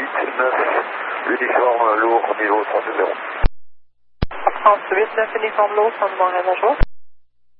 uniforme lourd, niveau 30-0. France 8, 9 uniforme lourd, Montréal, bonjour.